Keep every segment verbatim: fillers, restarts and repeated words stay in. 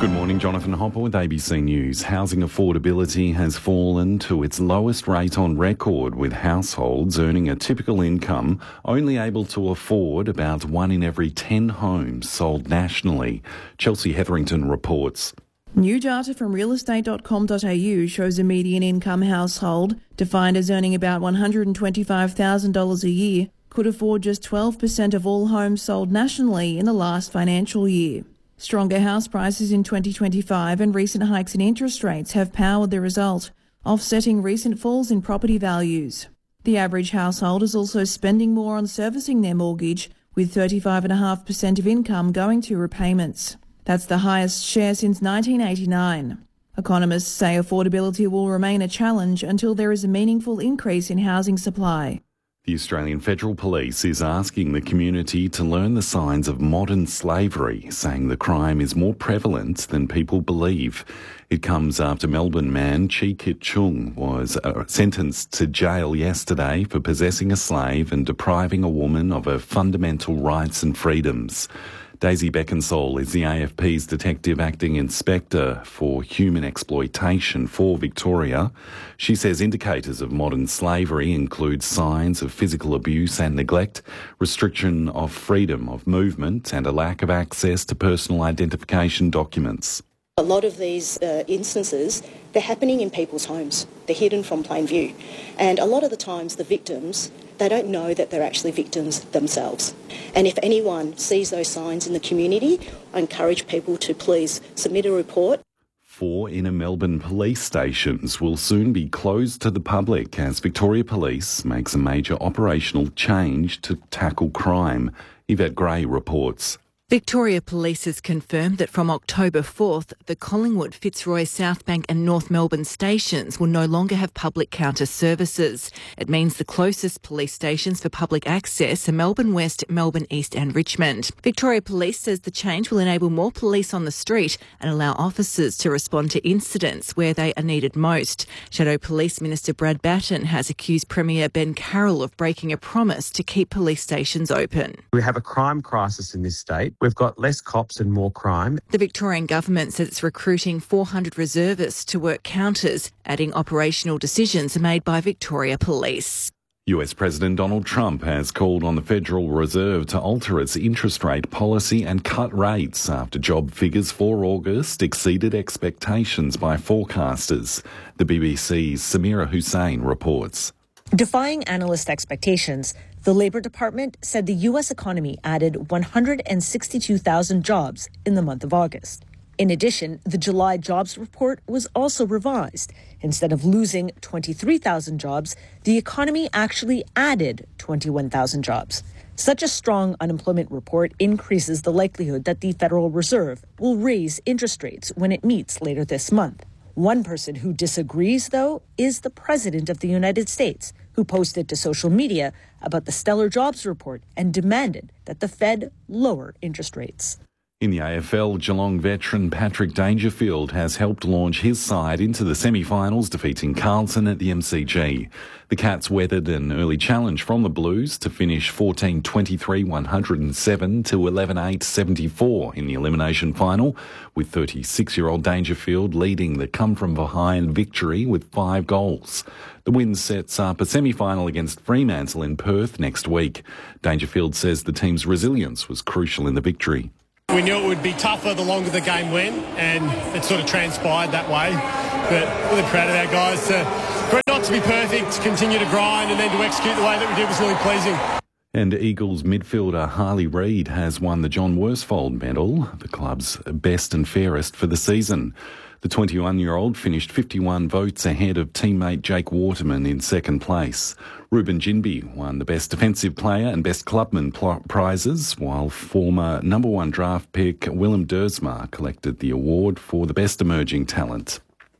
Good morning, Jonathan Hopper with A B C News. Housing affordability has fallen to its lowest rate on record, with households earning a typical income only able to afford about one in every ten homes sold nationally. Chelsea Hetherington reports. New data from real estate dot com dot a u shows a median income household, defined as earning about one hundred twenty-five thousand dollars a year, could afford just twelve percent of all homes sold nationally in the last financial year. Stronger house prices in twenty twenty-five and recent hikes in interest rates have powered the result, offsetting recent falls in property values. The average household is also spending more on servicing their mortgage, with thirty-five point five percent of income going to repayments. That's the highest share since nineteen eighty-nine. Economists say affordability will remain a challenge until there is a meaningful increase in housing supply. The Australian Federal Police is asking the community to learn the signs of modern slavery, saying the crime is more prevalent than people believe. It comes after Melbourne man Chi Kit Chung was uh, sentenced to jail yesterday for possessing a slave and depriving a woman of her fundamental rights and freedoms. Daisy Beckinsale is the A F P's Detective Acting Inspector for Human Exploitation for Victoria. She says indicators of modern slavery include signs of physical abuse and neglect, restriction of freedom of movement, and a lack of access to personal identification documents. A lot of these uh, instances, they're happening in people's homes. They're hidden from plain view. And a lot of the times the victims, they don't know that they're actually victims themselves. And if anyone sees those signs in the community, I encourage people to please submit a report. Four inner Melbourne police stations will soon be closed to the public as Victoria Police makes a major operational change to tackle crime. Yvette Gray reports. Victoria Police has confirmed that from October fourth, the Collingwood, Fitzroy, Southbank and North Melbourne stations will no longer have public counter services. It means the closest police stations for public access are Melbourne West, Melbourne East and Richmond. Victoria Police says the change will enable more police on the street and allow officers to respond to incidents where they are needed most. Shadow Police Minister Brad Batten has accused Premier Ben Carroll of breaking a promise to keep police stations open. We have a crime crisis in this state. We've got less cops and more crime. The Victorian government says it's recruiting four hundred reservists to work counters, adding operational decisions made by Victoria Police. U S President Donald Trump has called on the Federal Reserve to alter its interest rate policy and cut rates after job figures for August exceeded expectations by forecasters. The B B C's Samira Hussain reports. Defying analyst expectations, the Labor Department said the U S economy added one hundred sixty-two thousand jobs in the month of August. In addition, the July jobs report was also revised. Instead of losing twenty-three thousand jobs, the economy actually added twenty-one thousand jobs. Such a strong unemployment report increases the likelihood that the Federal Reserve will raise interest rates when it meets later this month. One person who disagrees, though, is the President of the United States, who posted to social media about the stellar jobs report and demanded that the Fed lower interest rates. In the A F L, Geelong veteran Patrick Dangerfield has helped launch his side into the semi-finals, defeating Carlton at the M C G. The Cats weathered an early challenge from the Blues to finish fourteen twenty-three one oh seven to eleven eight seventy-four in the elimination final, with thirty-six-year-old Dangerfield leading the come-from-behind victory with five goals. The win sets up a semi-final against Fremantle in Perth next week. Dangerfield says the team's resilience was crucial in the victory. We knew it would be tougher the longer the game went, and it sort of transpired that way. But really proud of our guys to, for it not to be perfect, to continue to grind and then to execute the way that we did was really pleasing. And Eagles midfielder Harley Reid has won the John Worsfold Medal, the club's best and fairest for the season. The twenty-one-year-old finished fifty-one votes ahead of teammate Jake Waterman in second place. Ruben Jinby won the Best Defensive Player and Best Clubman pl- prizes, while former number one draft pick Willem Dersma collected the award for the Best Emerging Talent.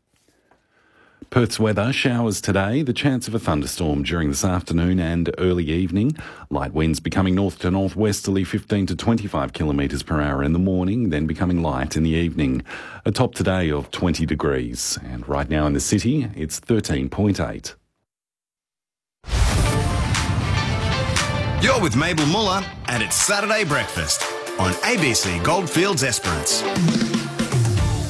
Perth's weather, showers today, the chance of a thunderstorm during this afternoon and early evening. Light winds becoming north to northwesterly fifteen to twenty-five kilometres per hour in the morning, then becoming light in the evening. A top today of twenty degrees. And right now in the city, it's thirteen point eight. You're with Mabel Muller and it's Saturday Breakfast on A B C Goldfields Esperance.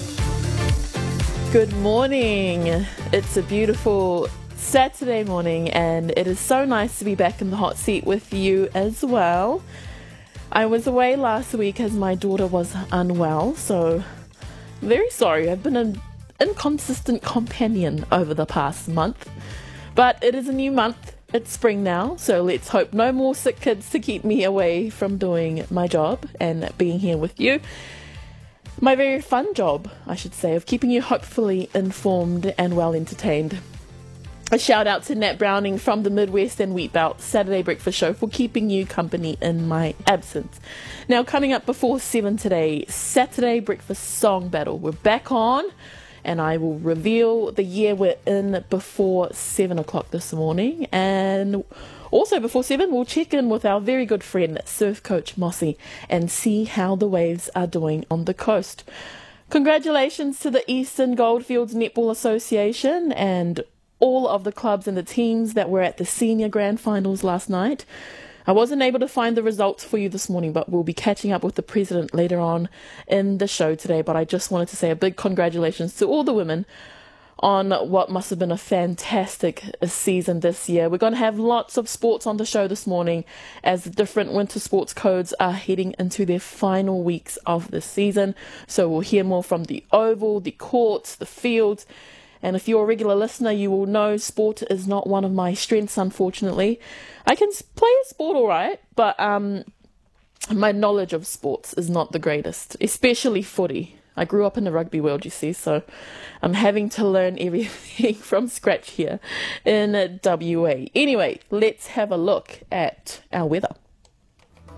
Good morning. It's a beautiful Saturday morning and it is so nice to be back in the hot seat with you as well. I was away last week as my daughter was unwell, so very sorry. I've been an inconsistent companion over the past month, but it is a new month. It's spring now, so let's hope no more sick kids to keep me away from doing my job and being here with you. My very fun job, I should say, of keeping you hopefully informed and well entertained. A shout out to Nat Browning from the Midwest and Wheatbelt Saturday Breakfast Show for keeping you company in my absence. Now, coming up before seven today, Saturday Breakfast Song Battle. We're back on, and I will reveal the year we're in before seven o'clock this morning. And also before seven, we'll check in with our very good friend, surf coach Mossy, and see how the waves are doing on the coast. Congratulations to the Eastern Goldfields Netball Association and all of the clubs and the teams that were at the senior grand finals last night. I wasn't able to find the results for you this morning, but we'll be catching up with the president later on in the show today. But I just wanted to say a big congratulations to all the women on what must have been a fantastic season this year. We're going to have lots of sports on the show this morning as the different winter sports codes are heading into their final weeks of the season. So we'll hear more from the oval, the courts, the fields. And if you're a regular listener, you will know sport is not one of my strengths, unfortunately. I can play a sport all right, but um, my knowledge of sports is not the greatest, especially footy. I grew up in the rugby world, you see, so I'm having to learn everything from scratch here in W A. Anyway, let's have a look at our weather.